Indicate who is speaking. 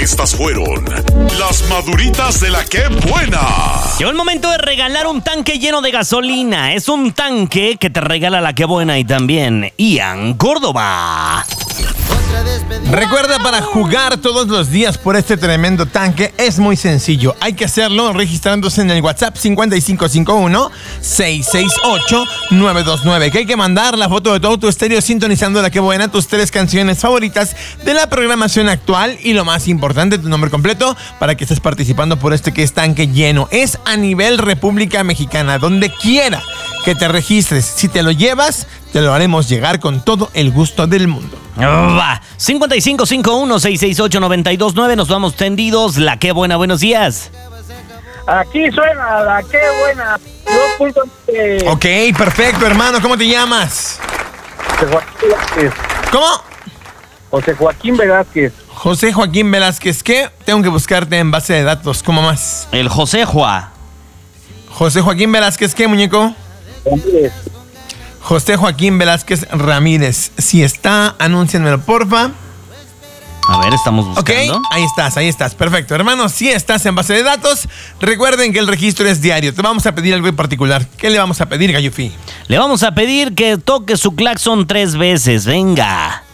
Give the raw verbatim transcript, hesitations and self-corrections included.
Speaker 1: Estas fueron las maduritas de la que buena.
Speaker 2: Llegó el momento de regalar un tanque lleno de gasolina. Es un tanque que te regala la que buena y también Ian Córdoba.
Speaker 3: Recuerda, para jugar todos los días por este tremendo tanque es muy sencillo. Hay que hacerlo registrándose en el WhatsApp cincuenta y cinco cincuenta y uno, seiscientos sesenta y ocho, novecientos veintinueve. Que hay que mandar la foto de todo tu estéreo sintonizando la que buena, tus tres canciones favoritas de la programación actual y lo más importante, tu nombre completo, para que estés participando por este que es tanque lleno. Es a nivel República Mexicana, donde quiera que te registres. Si te lo llevas, te lo haremos llegar con todo el gusto del mundo.
Speaker 2: Va, cincuenta y cinco cincuenta y uno, seiscientos sesenta y ocho, novecientos veintinueve. Nos vamos tendidos. La que buena, buenos días.
Speaker 4: Aquí suena la que buena.
Speaker 3: Ok, perfecto, hermano. ¿Cómo te llamas?
Speaker 4: José Joaquín Velázquez.
Speaker 3: ¿Cómo?
Speaker 4: José Joaquín Velázquez.
Speaker 3: José Joaquín Velázquez. ¿Qué? Tengo que buscarte en base de datos. ¿Cómo más?
Speaker 2: El José Juá.
Speaker 3: José Joaquín Velázquez. ¿Qué, muñeco?
Speaker 4: Ramírez.
Speaker 3: José Joaquín Velázquez Ramírez. Si está, anúncienmelo, porfa.
Speaker 2: A ver, estamos buscando.
Speaker 3: Ok, ahí estás, ahí estás. Perfecto. Hermanos, si estás en base de datos, recuerden que el registro es diario. Te vamos a pedir algo en particular. ¿Qué le vamos a pedir, Gallufi?
Speaker 2: Le vamos a pedir que toque su claxon tres veces. Venga.